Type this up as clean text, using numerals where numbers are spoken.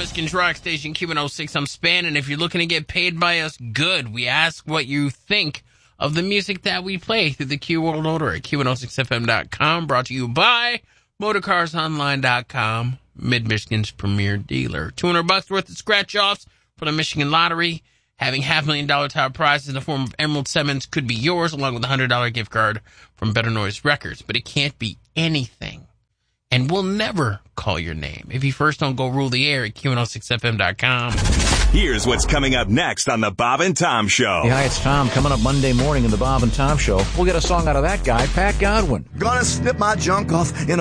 Michigan's rock station, Q106. I'm Span, and if you're looking to get paid by us, good. We ask what you think of the music that we play through the Q World Order at Q106FM.com. Brought to you by MotorCarsOnline.com, Mid-Michigan's premier dealer. $200 worth of scratch-offs for the Michigan Lottery. Having $500,000 top prizes in the form of Emerald Simmons could be yours, along with a $100 gift card from Better Noise Records. But it can't be anything. And we'll never call your name if you first don't go rule the air at Q106FM.com. Here's what's coming up next on the Bob and Tom Show. Hey, hi, it's Tom. Coming up Monday morning in the Bob and Tom Show, we'll get a song out of that guy, Pat Godwin. Gonna snip my junk off in